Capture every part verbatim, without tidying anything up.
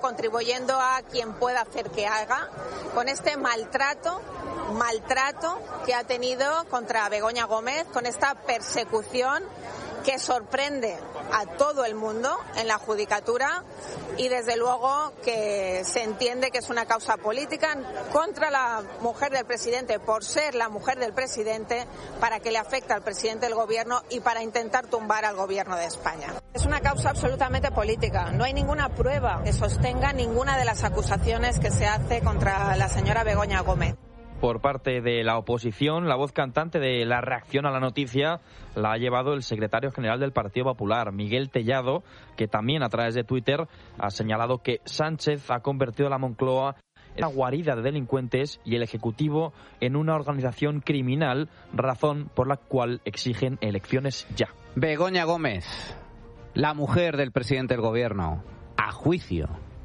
contribuyendo a quien pueda hacer que haga, con este maltrato, maltrato que ha tenido contra Begoña Gómez, con esta persecución que sorprende a todo el mundo en la judicatura y desde luego que se entiende que es una causa política contra la mujer del presidente por ser la mujer del presidente, para que le afecte al presidente del gobierno y para intentar tumbar al gobierno de España. Es una causa absolutamente política. No hay ninguna prueba que sostenga ninguna de las acusaciones que se hace contra la señora Begoña Gómez. Por parte de la oposición, la voz cantante de la reacción a la noticia la ha llevado el secretario general del Partido Popular, Miguel Tellado, que también a través de Twitter ha señalado que Sánchez ha convertido a la Moncloa en una guarida de delincuentes y el Ejecutivo en una organización criminal, razón por la cual exigen elecciones ya. Begoña Gómez, la mujer del presidente del gobierno, a juicio,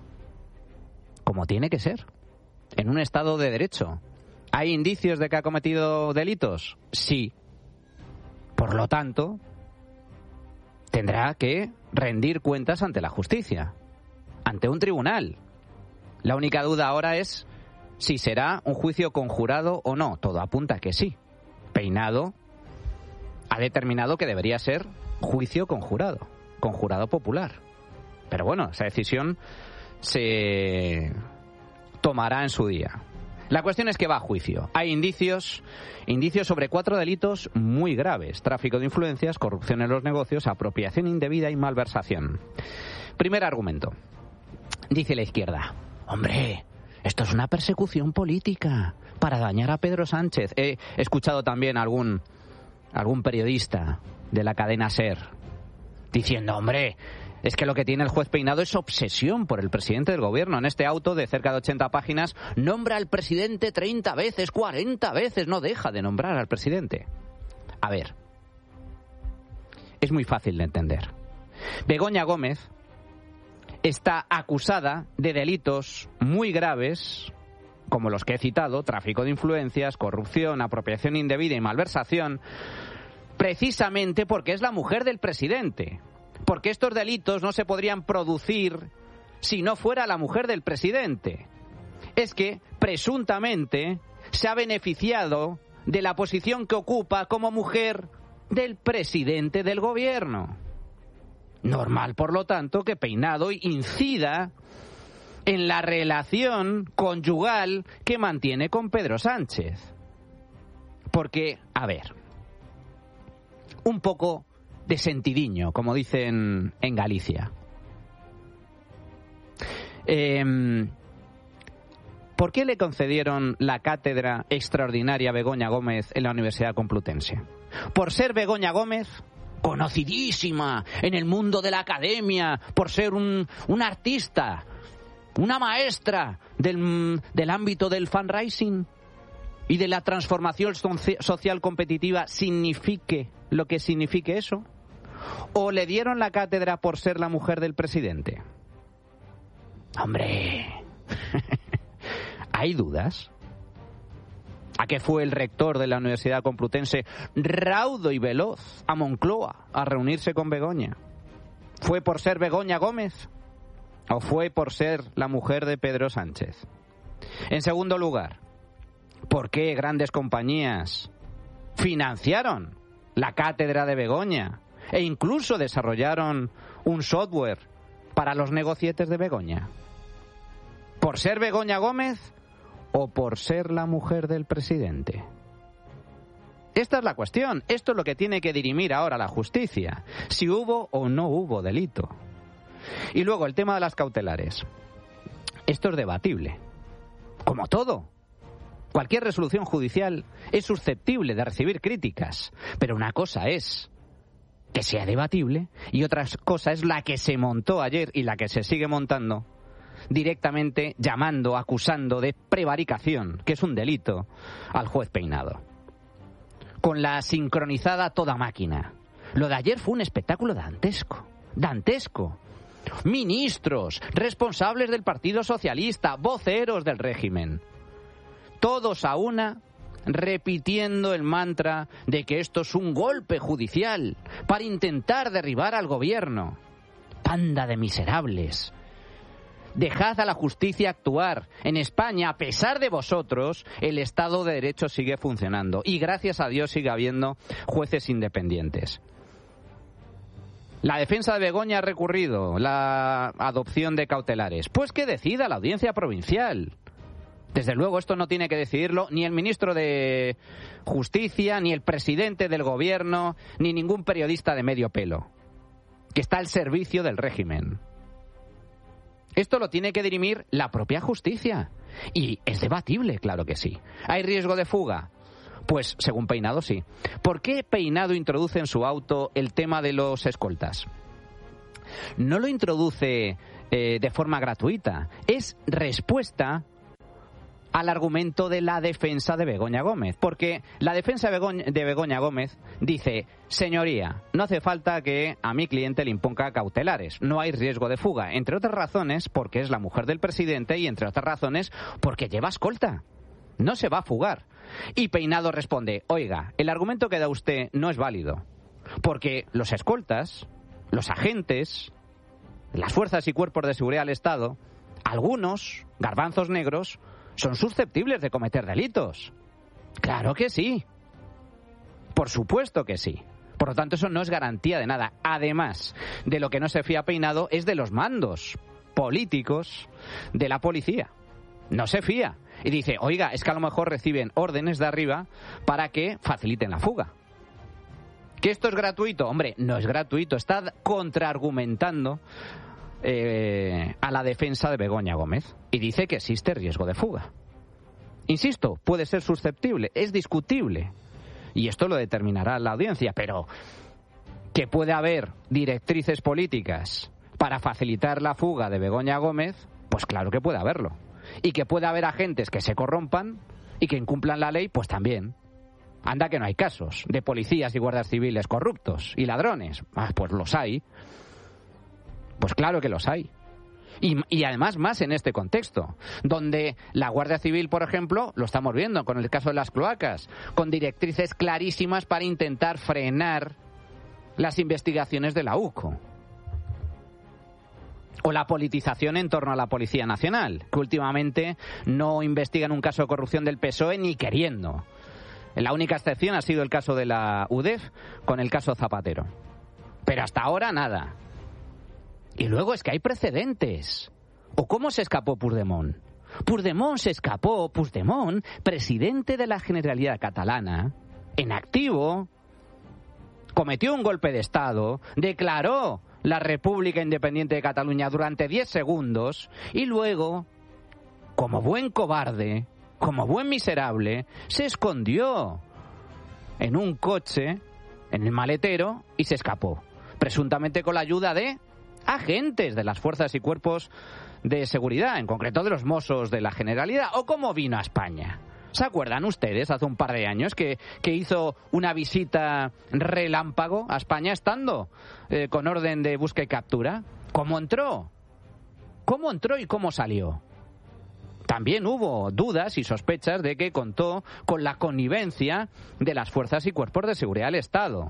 como tiene que ser, en un Estado de Derecho. ¿Hay indicios de que ha cometido delitos? Sí. Por lo tanto, tendrá que rendir cuentas ante la justicia, ante un tribunal. La única duda ahora es si será un juicio conjurado o no. Todo apunta a que sí. Peinado ha determinado que debería ser juicio conjurado, conjurado popular. Pero bueno, esa decisión se tomará en su día. La cuestión es que va a juicio. Hay indicios, indicios sobre cuatro delitos muy graves: tráfico de influencias, corrupción en los negocios, apropiación indebida y malversación. Primer argumento. Dice la izquierda: hombre, esto es una persecución política para dañar a Pedro Sánchez. He escuchado también a algún, algún periodista de la cadena SER diciendo: hombre, es que lo que tiene el juez Peinado es obsesión por el presidente del gobierno. En este auto de cerca de ochenta páginas nombra al presidente treinta veces, cuarenta veces, no deja de nombrar al presidente. A ver, es muy fácil de entender. Begoña Gómez está acusada de delitos muy graves, como los que he citado: tráfico de influencias, corrupción, apropiación indebida y malversación, precisamente porque es la mujer del presidente. Porque estos delitos no se podrían producir si no fuera la mujer del presidente. Es que, presuntamente, se ha beneficiado de la posición que ocupa como mujer del presidente del gobierno. Normal, por lo tanto, que Peinado incida en la relación conyugal que mantiene con Pedro Sánchez. Porque, a ver, un poco de sentidiño, como dicen en Galicia. Eh, ¿Por qué le concedieron la cátedra extraordinaria a Begoña Gómez en la Universidad Complutense? ¿Por ser Begoña Gómez conocidísima en el mundo de la academia, por ser un, un artista, una maestra del, del ámbito del fundraising y de la transformación social competitiva, signifique lo que signifique eso? ¿O le dieron la cátedra por ser la mujer del presidente? Hombre, ¿hay dudas? ¿A qué fue el rector de la Universidad Complutense raudo y veloz a Moncloa a reunirse con Begoña? ¿Fue por ser Begoña Gómez o fue por ser la mujer de Pedro Sánchez? En segundo lugar, ¿por qué grandes compañías financiaron la cátedra de Begoña e incluso desarrollaron un software para los negocietes de Begoña? ¿Por ser Begoña Gómez o por ser la mujer del presidente? Esta es la cuestión. Esto es lo que tiene que dirimir ahora la justicia, si hubo o no hubo delito. Y luego el tema de las cautelares. Esto es debatible, como todo. Cualquier resolución judicial es susceptible de recibir críticas, pero una cosa es que sea debatible y otra cosa es la que se montó ayer y la que se sigue montando, directamente llamando, acusando de prevaricación, que es un delito, al juez Peinado. Con la sincronizada toda máquina. Lo de ayer fue un espectáculo dantesco, dantesco. Ministros, responsables del Partido Socialista, voceros del régimen, todos a una repitiendo el mantra de que esto es un golpe judicial para intentar derribar al gobierno. Panda de miserables, Dejad a la justicia actuar. En España, a pesar de vosotros, el Estado de Derecho sigue funcionando. Y gracias a Dios sigue habiendo jueces independientes. La defensa de Begoña ha recurrido la adopción de cautelares. Pues que decida la audiencia provincial. Desde luego esto no tiene que decidirlo ni el ministro de Justicia, ni el presidente del gobierno, ni ningún periodista de medio pelo, que está al servicio del régimen. Esto lo tiene que dirimir la propia justicia. Y es debatible, claro que sí. ¿Hay riesgo de fuga? Pues, según Peinado, sí. ¿Por qué Peinado introduce en su auto el tema de los escoltas? No lo introduce eh, de forma gratuita. Es respuesta al argumento de la defensa de Begoña Gómez. Porque la defensa de Begoña, de Begoña Gómez dice: señoría, no hace falta que a mi cliente le imponga cautelares. No hay riesgo de fuga. Entre otras razones, porque es la mujer del presidente, y entre otras razones, porque lleva escolta. No se va a fugar. Y Peinado responde: oiga, el argumento que da usted no es válido. Porque los escoltas, los agentes, las fuerzas y cuerpos de seguridad del Estado, algunos, garbanzos negros, son susceptibles de cometer delitos. Claro que sí. Por supuesto que sí. Por lo tanto, eso no es garantía de nada. Además, de lo que no se fía Peinado es de los mandos políticos de la policía. No se fía. Y dice: oiga, es que a lo mejor reciben órdenes de arriba para que faciliten la fuga. ¿Que esto es gratuito? Hombre, no es gratuito. Está contraargumentando Eh, a la defensa de Begoña Gómez y dice que existe riesgo de fuga. Insisto, puede ser susceptible, es discutible y esto lo determinará la audiencia, pero que puede haber directrices políticas para facilitar la fuga de Begoña Gómez, pues claro que puede haberlo. Y que puede haber agentes que se corrompan y que incumplan la ley, pues también. Anda que no hay casos de policías y guardias civiles corruptos y ladrones. Ah, pues los hay. Pues claro que los hay. Y, y además más en este contexto, donde la Guardia Civil, por ejemplo, lo estamos viendo con el caso de las cloacas, con directrices clarísimas para intentar frenar las investigaciones de la U C O. O la politización en torno a la Policía Nacional, que últimamente no investigan un caso de corrupción del P S O E ni queriendo. La única excepción ha sido el caso de la U D E F con el caso Zapatero. Pero hasta ahora nada. Y luego es que hay precedentes. ¿O cómo se escapó Puigdemont? Puigdemont se escapó, Puigdemont, presidente de la Generalitat Catalana, en activo, cometió un golpe de Estado, declaró la República Independiente de Cataluña durante diez segundos y luego, como buen cobarde, como buen miserable, se escondió en un coche, en el maletero, y se escapó, presuntamente con la ayuda de agentes de las fuerzas y cuerpos de seguridad, en concreto de los Mossos de la Generalidad. ¿O cómo vino a España? ¿Se acuerdan ustedes hace un par de años que, que hizo una visita relámpago a España estando eh, con orden de busca y captura? ¿Cómo entró? ¿Cómo entró y cómo salió? También hubo dudas y sospechas de que contó con la connivencia de las fuerzas y cuerpos de seguridad del Estado,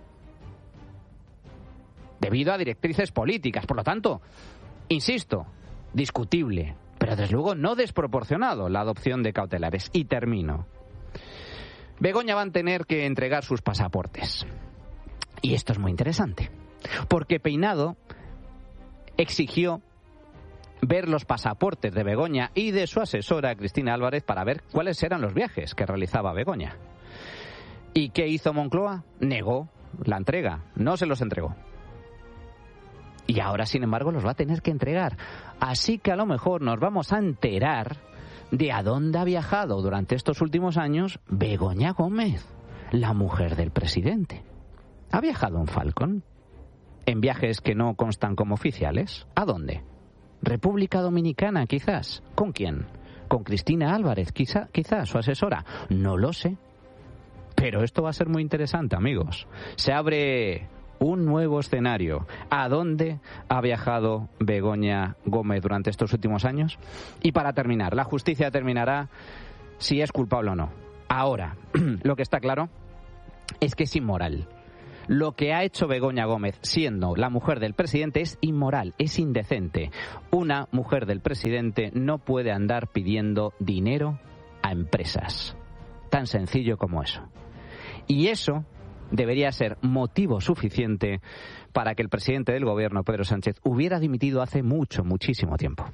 debido a directrices políticas. Por lo tanto, insisto, discutible, pero desde luego no desproporcionado la adopción de cautelares. Y termino. Begoña va a tener que entregar sus pasaportes. Y esto es muy interesante, porque Peinado exigió ver los pasaportes de Begoña y de su asesora Cristina Álvarez para ver cuáles eran los viajes que realizaba Begoña. ¿Y qué hizo Moncloa? Negó la entrega, no se los entregó. Y ahora, sin embargo, los va a tener que entregar. Así que a lo mejor nos vamos a enterar de a dónde ha viajado durante estos últimos años Begoña Gómez, la mujer del presidente. ¿Ha viajado en Falcon? ¿En viajes que no constan como oficiales? ¿A dónde? ¿República Dominicana, quizás? ¿Con quién? ¿Con Cristina Álvarez, quizá, quizás, su asesora? No lo sé. Pero esto va a ser muy interesante, amigos. Se abre un nuevo escenario. ¿A dónde ha viajado Begoña Gómez durante estos últimos años? Y para terminar, la justicia determinará si es culpable o no. Ahora, lo que está claro es que es inmoral Lo que ha hecho Begoña Gómez, siendo la mujer del presidente, es inmoral, es indecente. Una mujer del presidente no puede andar pidiendo dinero a empresas. Tan sencillo como eso. Y eso debería ser motivo suficiente para que el presidente del gobierno, Pedro Sánchez, hubiera dimitido hace mucho, muchísimo tiempo.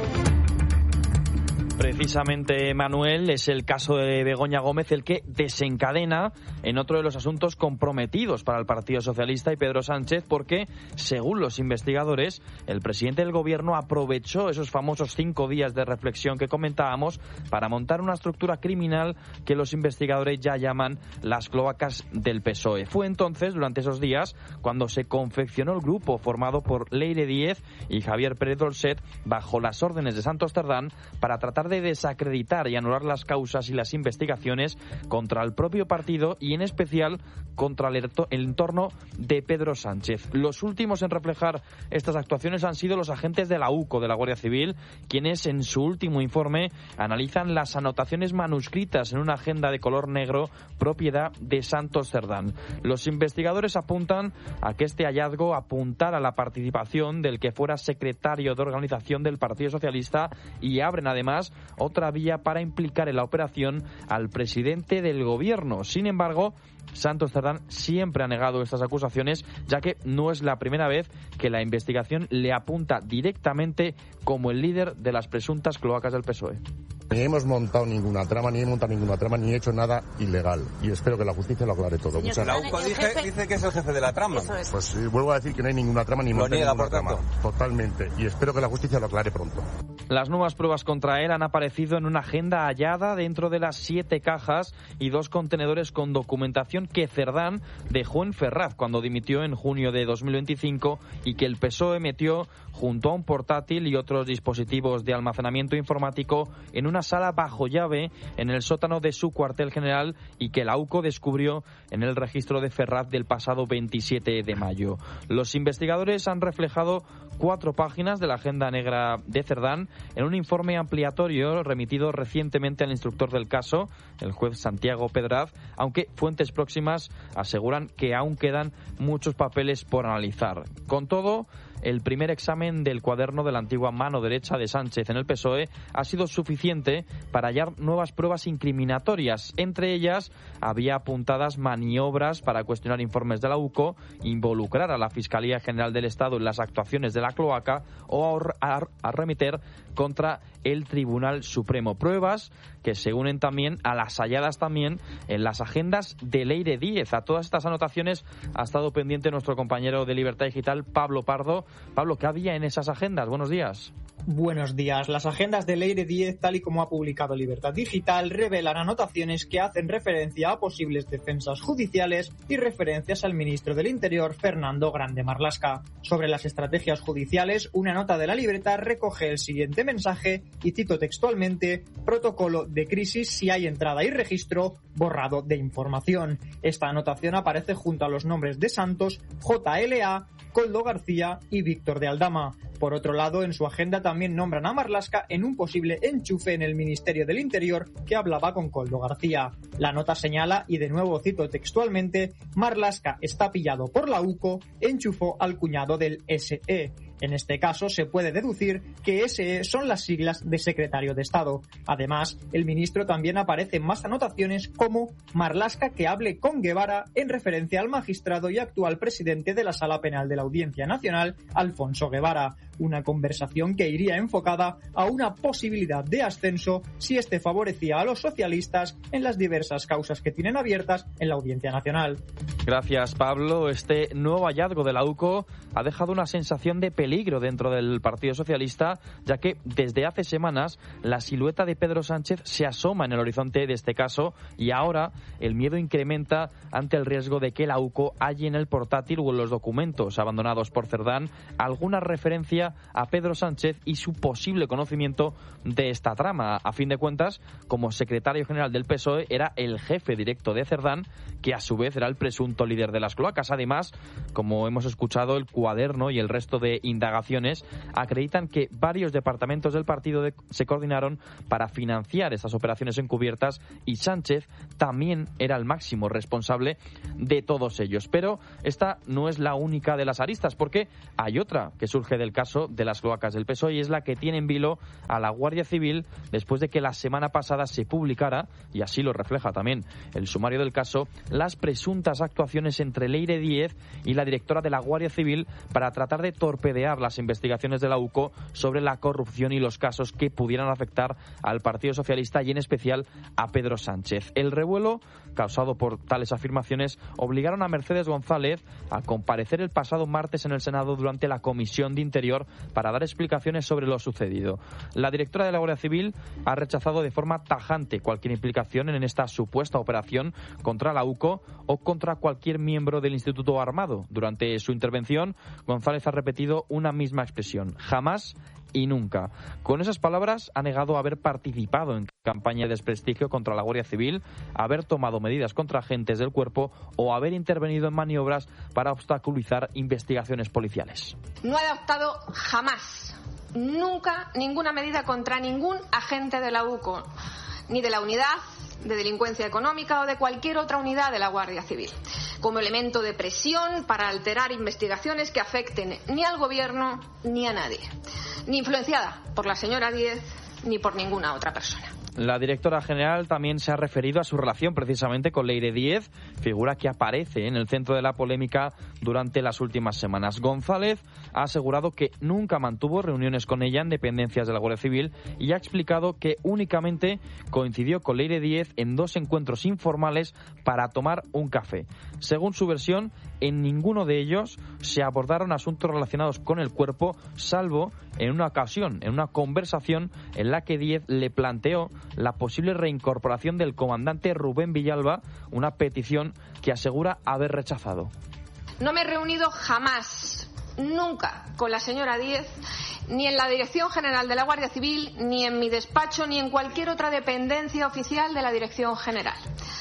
Precisamente, Manuel, es el caso de Begoña Gómez el que desencadena en otro de los asuntos comprometidos para el Partido Socialista y Pedro Sánchez, porque, según los investigadores, el presidente del gobierno aprovechó esos famosos cinco días de reflexión que comentábamos para montar una estructura criminal que los investigadores ya llaman las cloacas del P S O E. Fue entonces, durante esos días, cuando se confeccionó el grupo formado por Leire Díez y Javier Pérez Dolcet bajo las órdenes de Santos Cerdán para tratar de desacreditar y anular las causas y las investigaciones contra el propio partido y en especial contra el entorno de Pedro Sánchez. Los últimos en reflejar estas actuaciones han sido los agentes de la U C O, de la Guardia Civil, quienes en su último informe analizan las anotaciones manuscritas en una agenda de color negro propiedad de Santos Cerdán. Los investigadores apuntan a que este hallazgo apuntara a la participación del que fuera secretario de organización del Partido Socialista y abren además otra vía para implicar en la operación al presidente del gobierno. Sin embargo, Santos Cerdán siempre ha negado estas acusaciones, ya que no es la primera vez que la investigación le apunta directamente como el líder de las presuntas cloacas del P S O E. Ni hemos montado ninguna trama, ni he montado ninguna trama, ni he hecho nada ilegal. Y espero que la justicia lo aclare todo. Muchas la U C O dice, dice que es el jefe de la trama. Es. Pues eh, vuelvo a decir que no hay ninguna trama, ni monté ninguna trama. Totalmente. Y espero que la justicia lo aclare pronto. Las nuevas pruebas contra él han aparecido en una agenda hallada dentro de las siete cajas y dos contenedores con documentación que Cerdán dejó en Ferraz cuando dimitió en junio de dos mil veinticinco y que el P S O E metió junto a un portátil y otros dispositivos de almacenamiento informático en una sala bajo llave en el sótano de su cuartel general y que la U C O descubrió en el registro de Ferraz del pasado veintisiete de mayo. Los investigadores han reflejado cuatro páginas de la agenda negra de Cerdán en un informe ampliatorio remitido recientemente al instructor del caso, el juez Santiago Pedraz, aunque fuentes próximas aseguran que aún quedan muchos papeles por analizar. Con todo, el primer examen del cuaderno de la antigua mano derecha de Sánchez en el P S O E ha sido suficiente para hallar nuevas pruebas incriminatorias. Entre ellas, había apuntadas maniobras para cuestionar informes de la U C O, involucrar a la Fiscalía General del Estado en las actuaciones de la cloaca o arremeter contra el Tribunal Supremo. Pruebas que se unen también a las halladas también en las agendas de Leire Díez. A todas estas anotaciones ha estado pendiente nuestro compañero de Libertad Digital, Pablo Pardo. Pablo, ¿qué había en esas agendas? Buenos días. Buenos días. Las agendas de Leire Díez, tal y como ha publicado Libertad Digital, revelan anotaciones que hacen referencia a posibles defensas judiciales y referencias al ministro del Interior, Fernando Grande Marlaska. Sobre las estrategias judiciales, una nota de la libreta recoge el siguiente mensaje y cito textualmente: protocolo de crisis si hay entrada y registro, borrado de información. Esta anotación aparece junto a los nombres de Santos, J L A, Koldo García y Víctor de Aldama. Por otro lado, en su agenda también nombran a Marlaska en un posible enchufe en el Ministerio del Interior que hablaba con Koldo García. La nota señala, y de nuevo cito textualmente, Marlaska está pillado por la U C O, enchufó al cuñado del S E. En este caso, se puede deducir que S E son las siglas de secretario de Estado. Además, el ministro también aparece en más anotaciones como Marlaska que hable con Guevara en referencia al magistrado y actual presidente de la Sala Penal de la Audiencia Nacional, Alfonso Guevara. Una conversación que iría enfocada a una posibilidad de ascenso si este favorecía a los socialistas en las diversas causas que tienen abiertas en la Audiencia Nacional. Gracias, Pablo. Este nuevo hallazgo de la U C O ha dejado una sensación de peligro dentro del Partido Socialista, ya que desde hace semanas la silueta de Pedro Sánchez se asoma en el horizonte de este caso y ahora el miedo incrementa ante el riesgo de que la U C O halle en el portátil o en los documentos abandonados por Cerdán alguna referencia a Pedro Sánchez y su posible conocimiento de esta trama. A fin de cuentas, como secretario general del P S O E era el jefe directo de Cerdán, que a su vez era el presunto líder de las cloacas. Además, como hemos escuchado, el cuaderno y el resto de indagaciones acreditan que varios departamentos del partido de, se coordinaron para financiar estas operaciones encubiertas y Sánchez también era el máximo responsable de todos ellos. Pero esta no es la única de las aristas, porque hay otra que surge del caso de las cloacas del P S O E y es la que tiene en vilo a la Guardia Civil después de que la semana pasada se publicara, y así lo refleja también el sumario del caso, las presuntas actuaciones entre Leire Díez y la directora de la Guardia Civil para tratar de torpedear las investigaciones de la U C O sobre la corrupción y los casos que pudieran afectar al Partido Socialista y en especial a Pedro Sánchez. El revuelo causado por tales afirmaciones obligaron a Mercedes González a comparecer el pasado martes en el Senado durante la Comisión de Interior para dar explicaciones sobre lo sucedido. La directora de la Guardia Civil ha rechazado de forma tajante cualquier implicación en esta supuesta operación contra la U C O o contra cualquier miembro del Instituto Armado. Durante su intervención, González ha repetido una misma expresión: jamás y nunca. Con esas palabras ha negado haber participado en campaña de desprestigio contra la Guardia Civil, haber tomado medidas contra agentes del cuerpo o haber intervenido en maniobras para obstaculizar investigaciones policiales. No he adoptado jamás, nunca, ninguna medida contra ningún agente de la U C O, ni de la unidad de delincuencia económica o de cualquier otra unidad de la Guardia Civil, como elemento de presión para alterar investigaciones que afecten ni al Gobierno ni a nadie, ni influenciada por la señora Díez ni por ninguna otra persona. La directora general también se ha referido a su relación precisamente con Leire Díez, figura que aparece en el centro de la polémica durante las últimas semanas. González ha asegurado que nunca mantuvo reuniones con ella en dependencias de la Guardia Civil y ha explicado que únicamente coincidió con Leire Díez en dos encuentros informales para tomar un café. Según su versión, en ninguno de ellos se abordaron asuntos relacionados con el cuerpo, salvo en una ocasión, en una conversación en la que Díez le planteó la posible reincorporación del comandante Rubén Villalba, una petición que asegura haber rechazado. No me he reunido jamás, nunca, con la señora Díez, ni en la Dirección General de la Guardia Civil, ni en mi despacho, ni en cualquier otra dependencia oficial de la Dirección General.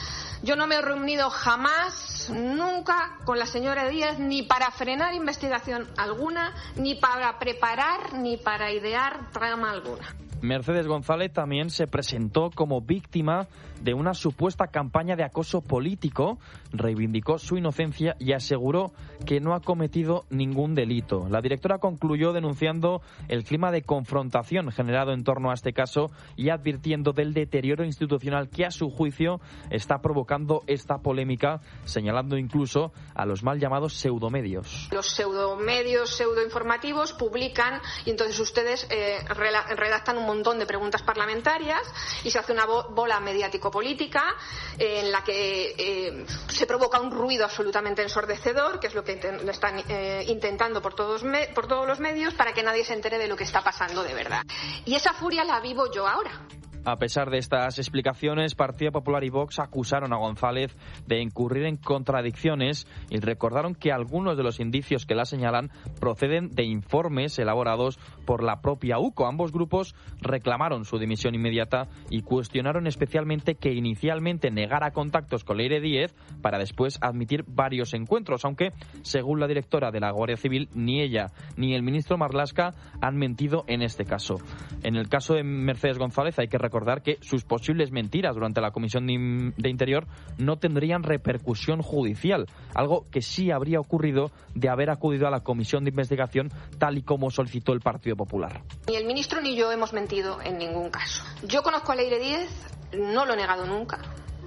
Yo no me he reunido jamás, nunca, con la señora Díez, ni para frenar investigación alguna, ni para preparar, ni para idear trama alguna. Mercedes González también se presentó como víctima de una supuesta campaña de acoso político, reivindicó su inocencia y aseguró que no ha cometido ningún delito. La directora concluyó denunciando el clima de confrontación generado en torno a este caso y advirtiendo del deterioro institucional que a su juicio está provocando esta polémica, señalando incluso a los mal llamados pseudomedios. Los pseudomedios, pseudoinformativos publican y entonces ustedes eh, redactan un montón de preguntas parlamentarias y se hace una bola mediático-política eh, en la que eh, se provoca un ruido absolutamente ensordecedor, que es lo que inten- están eh, intentando por todos, me- por todos los medios, para que nadie se entere de lo que está pasando de verdad. Y esa furia la vivo yo ahora. A pesar de estas explicaciones, Partido Popular y Vox acusaron a González de incurrir en contradicciones y recordaron que algunos de los indicios que la señalan proceden de informes elaborados por la propia U C O. Ambos grupos reclamaron su dimisión inmediata y cuestionaron especialmente que inicialmente negara contactos con Leire Díez para después admitir varios encuentros, aunque, según la directora de la Guardia Civil, ni ella ni el ministro Marlaska han mentido en este caso. En el caso de Mercedes González hay que recordar que sus posibles mentiras durante la Comisión de Interior no tendrían repercusión judicial, algo que sí habría ocurrido de haber acudido a la Comisión de Investigación tal y como solicitó el Partido Popular. Ni el ministro ni yo hemos mentido en ningún caso. Yo conozco a Leire Díez, no lo he negado nunca.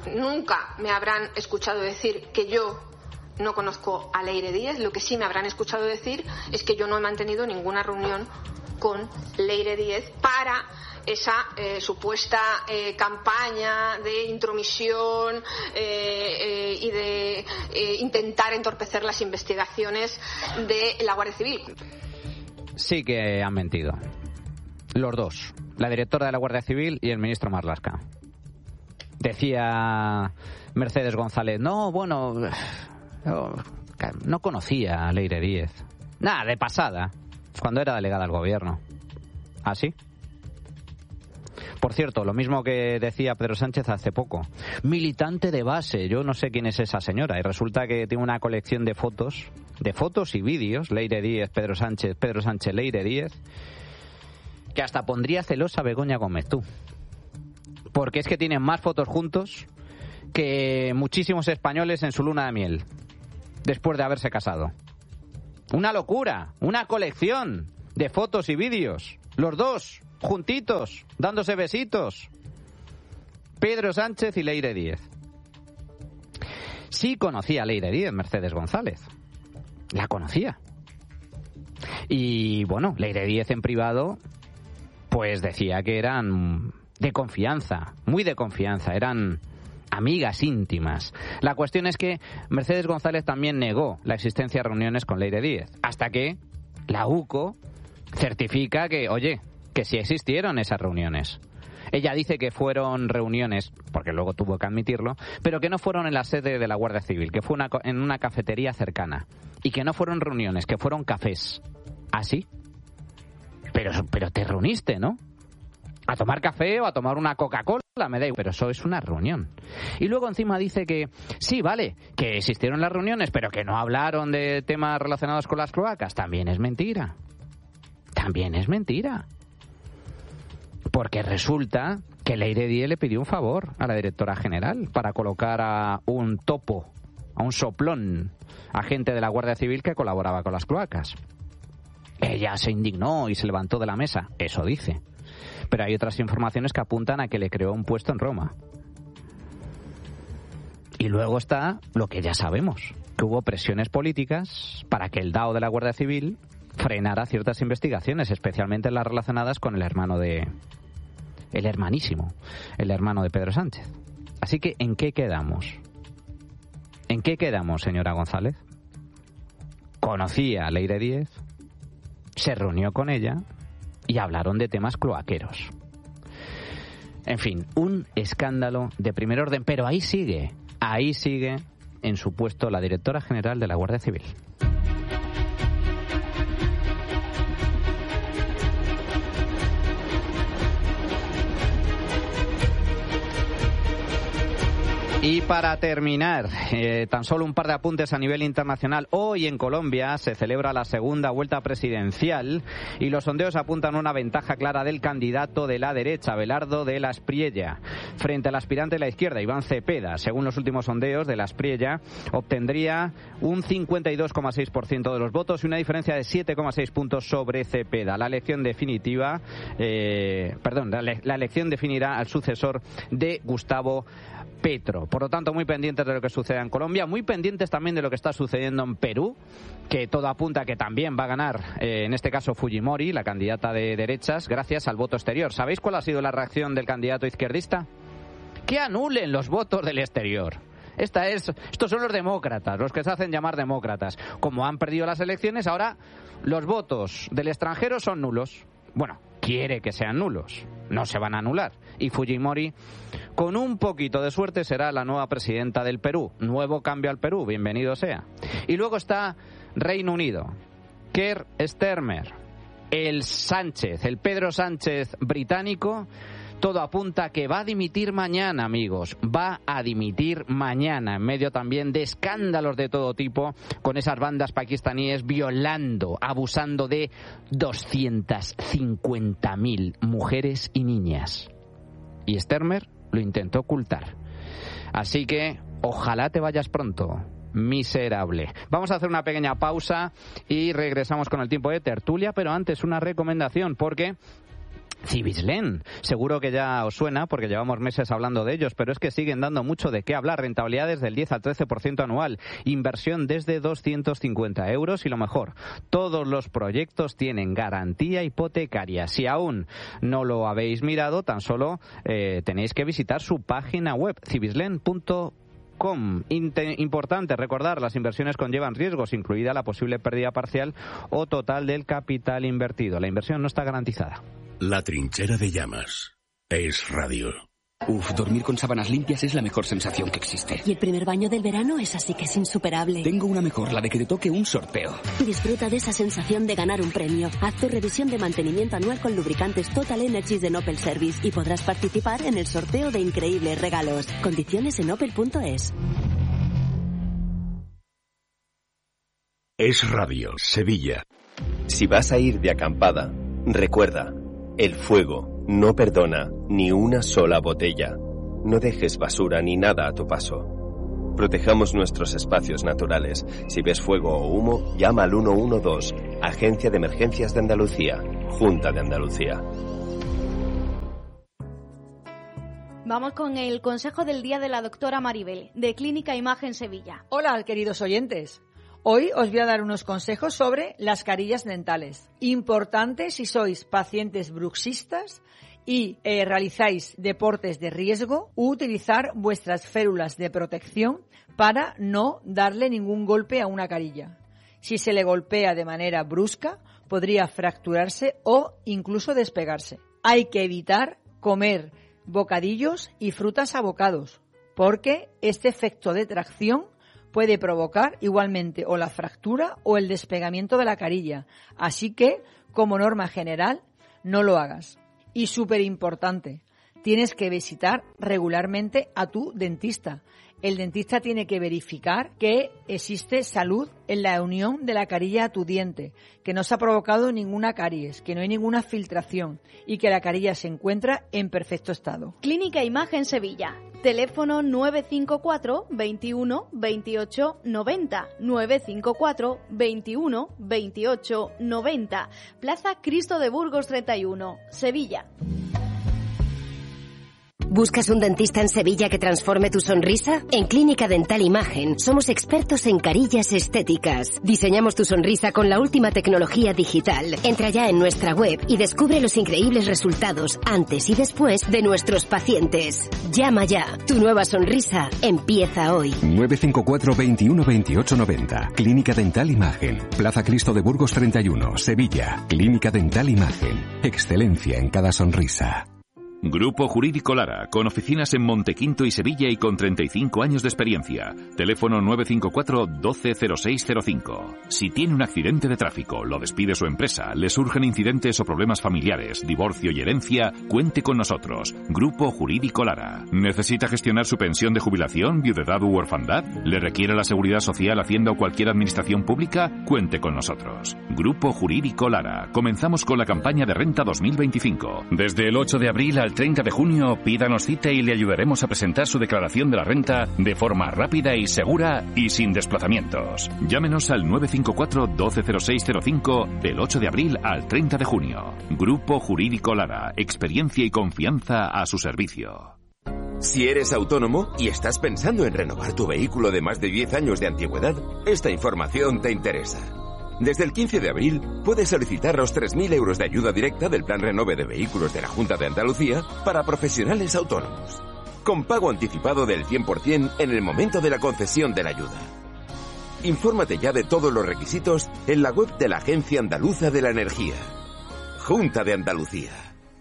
Nunca me habrán escuchado decir que yo no conozco a Leire Díez. Lo que sí me habrán escuchado decir es que yo no he mantenido ninguna reunión con Leire Díez para esa eh, supuesta eh, campaña de intromisión eh, eh, y de eh, intentar entorpecer las investigaciones de la Guardia Civil. Sí que han mentido. Los dos. La directora de la Guardia Civil y el ministro Marlaska. Decía Mercedes González, no, bueno, no, no conocía a Leire Díez. Nada, de pasada, cuando era delegada al gobierno. ¿Ah, sí? Por cierto, lo mismo que decía Pedro Sánchez hace poco. Militante de base, yo no sé quién es esa señora y resulta que tiene una colección de fotos de fotos y vídeos, Leire Díez, Pedro Sánchez, Pedro Sánchez, Leire Díez, que hasta pondría celosa a Begoña Gómez, tú. Porque es que tienen más fotos juntos que muchísimos españoles en su luna de miel, después de haberse casado. Una locura, una colección de fotos y vídeos, los dos juntitos, dándose besitos. Pedro Sánchez y Leire Díez. Sí conocía a Leire Díez, Mercedes González. La conocía. Y bueno, Leire Díez en privado, pues decía que eran de confianza, muy de confianza, eran amigas íntimas. La cuestión es que Mercedes González también negó la existencia de reuniones con Leire Díez, hasta que la U C O certifica que, oye, que sí existieron esas reuniones. Ella dice que fueron reuniones, porque luego tuvo que admitirlo, pero que no fueron en la sede de la Guardia Civil, que fue una, en una cafetería cercana. Y que no fueron reuniones, que fueron cafés. ¿Ah, sí? Pero, pero te reuniste, ¿no? A tomar café o a tomar una Coca-Cola, me da igual, pero eso es una reunión. Y luego encima dice que sí, vale, que existieron las reuniones, pero que no hablaron de temas relacionados con las cloacas. También es mentira. También es mentira. Porque resulta que Leire Díez le pidió un favor a la directora general para colocar a un topo, a un soplón, agente de la Guardia Civil que colaboraba con las cloacas. Ella se indignó y se levantó de la mesa, eso dice. Pero hay otras informaciones que apuntan a que le creó un puesto en Roma. Y luego está lo que ya sabemos, que hubo presiones políticas para que el D A O de la Guardia Civil frenara ciertas investigaciones, especialmente las relacionadas con el hermano de... el hermanísimo, el hermano de Pedro Sánchez. Así que, ¿en qué quedamos? ¿En qué quedamos, señora González? Conocía a Leire Díez, se reunió con ella y hablaron de temas cloaqueros. En fin, un escándalo de primer orden, pero ahí sigue, ahí sigue en su puesto la directora general de la Guardia Civil. Y para terminar, eh, tan solo un par de apuntes a nivel internacional. Hoy en Colombia se celebra la segunda vuelta presidencial y los sondeos apuntan a una ventaja clara del candidato de la derecha, Abelardo de la Espriella, frente al aspirante de la izquierda, Iván Cepeda. Según los últimos sondeos, de la Espriella obtendría un cincuenta y dos coma seis por ciento de los votos y una diferencia de siete coma seis puntos sobre Cepeda. La elección definitiva, eh, perdón, la, la elección definirá al sucesor de Gustavo Petro. Por lo tanto, muy pendientes de lo que suceda en Colombia, muy pendientes también de lo que está sucediendo en Perú, que todo apunta a que también va a ganar, eh, en este caso Fujimori, la candidata de derechas, gracias al voto exterior. ¿Sabéis cuál ha sido la reacción del candidato izquierdista? Que anulen los votos del exterior. Esta es, estos son los demócratas, los que se hacen llamar demócratas. Como han perdido las elecciones, ahora los votos del extranjero son nulos. Bueno, quiere que sean nulos, no se van a anular. Y Fujimori, con un poquito de suerte, será la nueva presidenta del Perú. Nuevo cambio al Perú, bienvenido sea. Y luego está Reino Unido, Keir Starmer, el Sánchez, el Pedro Sánchez británico. Todo apunta a que va a dimitir mañana, amigos. Va a dimitir mañana, en medio también de escándalos de todo tipo, con esas bandas pakistaníes violando, abusando de doscientas cincuenta mil mujeres y niñas. Y Starmer lo intentó ocultar. Así que ojalá te vayas pronto, miserable. Vamos a hacer una pequeña pausa y regresamos con el tiempo de tertulia, pero antes una recomendación, porque Cibislen, seguro que ya os suena porque llevamos meses hablando de ellos, pero es que siguen dando mucho de qué hablar. Rentabilidades del diez al trece por ciento anual, inversión desde doscientos cincuenta euros y lo mejor, todos los proyectos tienen garantía hipotecaria. Si aún no lo habéis mirado, tan solo eh, tenéis que visitar su página web, cibislen punto com. Importante recordar, las inversiones conllevan riesgos, incluida la posible pérdida parcial o total del capital invertido. La inversión no está garantizada. La trinchera de llamas es radio. Uf, dormir con sábanas limpias es la mejor sensación que existe. Y el primer baño del verano es así que es insuperable. Tengo una mejor, la de que te toque un sorteo. Disfruta de esa sensación de ganar un premio. Haz tu revisión de mantenimiento anual con lubricantes Total Energies de Opel Service y podrás participar en el sorteo de increíbles regalos. Condiciones en opel punto es. Es Radio, Sevilla. Si vas a ir de acampada, recuerda, el fuego no perdona ni una sola botella. No dejes basura ni nada a tu paso. Protejamos nuestros espacios naturales. Si ves fuego o humo, llama al uno uno dos, Agencia de Emergencias de Andalucía, Junta de Andalucía. Vamos con el consejo del día de la doctora Maribel, de Clínica Imagen Sevilla. Hola, queridos oyentes. Hoy os voy a dar unos consejos sobre las carillas dentales. Importante si sois pacientes bruxistas y eh, realizáis deportes de riesgo, utilizar vuestras férulas de protección para no darle ningún golpe a una carilla. Si se le golpea de manera brusca, podría fracturarse o incluso despegarse. Hay que evitar comer bocadillos y frutas a bocados, porque este efecto de tracción puede provocar igualmente o la fractura o el despegamiento de la carilla. Así que, como norma general, no lo hagas. Y súper importante, tienes que visitar regularmente a tu dentista. El dentista tiene que verificar que existe salud en la unión de la carilla a tu diente, que no se ha provocado ninguna caries, que no hay ninguna filtración y que la carilla se encuentra en perfecto estado. Clínica Imagen Sevilla. Teléfono nueve cinco cuatro, veintiuno, veintiocho, noventa, nueve cinco cuatro, veintiuno, veintiocho, noventa. Plaza Cristo de Burgos treinta y uno, Sevilla. ¿Buscas un dentista en Sevilla que transforme tu sonrisa? En Clínica Dental Imagen somos expertos en carillas estéticas. Diseñamos tu sonrisa con la última tecnología digital. Entra ya en nuestra web y descubre los increíbles resultados antes y después de nuestros pacientes. Llama ya. Tu nueva sonrisa empieza hoy. nueve cinco cuatro, veintiuno, veintiocho, noventa. Clínica Dental Imagen. Plaza Cristo de Burgos treinta y uno, Sevilla. Clínica Dental Imagen. Excelencia en cada sonrisa. Grupo Jurídico Lara, con oficinas en Montequinto y Sevilla y con treinta y cinco años de experiencia. Teléfono nueve cinco cuatro, doce, cero seis cero cinco. Si tiene un accidente de tráfico, lo despide su empresa, le surgen incidentes o problemas familiares, divorcio y herencia, cuente con nosotros. Grupo Jurídico Lara. ¿Necesita gestionar su pensión de jubilación, viudedad u orfandad? ¿Le requiere la Seguridad Social, Hacienda o cualquier administración pública? Cuente con nosotros. Grupo Jurídico Lara. Comenzamos con la campaña de renta dos mil veinticinco. Desde el ocho de abril al treinta de junio, pídanos cita y le ayudaremos a presentar su declaración de la renta de forma rápida y segura y sin desplazamientos. Llámenos al nueve cinco cuatro, doce, cero seis cero cinco del ocho de abril al treinta de junio. Grupo Jurídico Lara. Experiencia y confianza a su servicio. Si eres autónomo y estás pensando en renovar tu vehículo de más de diez años de antigüedad, esta información te interesa. Desde el quince de abril puedes solicitar los tres mil euros de ayuda directa del Plan Renove de Vehículos de la Junta de Andalucía para profesionales autónomos, con pago anticipado del cien por ciento en el momento de la concesión de la ayuda. Infórmate ya de todos los requisitos en la web de la Agencia Andaluza de la Energía. Junta de Andalucía.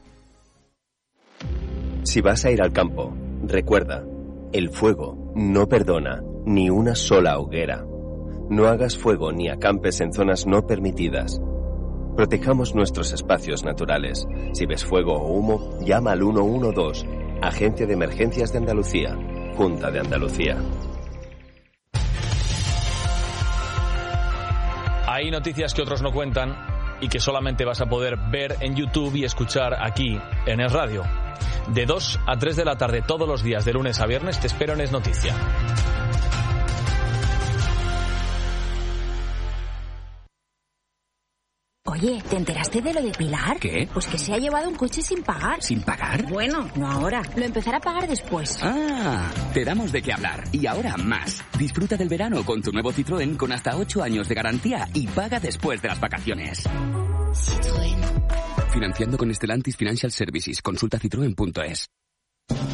Si vas a ir al campo, recuerda, el fuego no perdona ni una sola hoguera. No hagas fuego ni acampes en zonas no permitidas. Protejamos nuestros espacios naturales. Si ves fuego o humo, llama al uno uno dos, Agencia de Emergencias de Andalucía, Junta de Andalucía. Hay noticias que otros no cuentan y que solamente vas a poder ver en YouTube y escuchar aquí en Es Radio. De dos a tres de la tarde todos los días, de lunes a viernes, te espero en Es Noticia. Oye, ¿te enteraste de lo de Pilar? ¿Qué? Pues que se ha llevado un coche sin pagar. ¿Sin pagar? Bueno, no ahora. Lo empezará a pagar después. Ah, te damos de qué hablar. Y ahora más. Disfruta del verano con tu nuevo Citroën con hasta ocho años de garantía y paga después de las vacaciones. Citroën. Financiando con Stellantis Financial Services. Consulta citroen punto es.